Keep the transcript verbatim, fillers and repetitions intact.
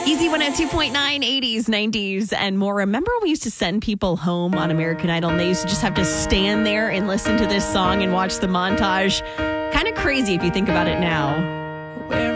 Easy one oh two point nine, eighties, nineties, and more. Remember when we used to send people home on American Idol and they used to just have to stand there and listen to this song and watch the montage? Kind of crazy if you think about it now. Where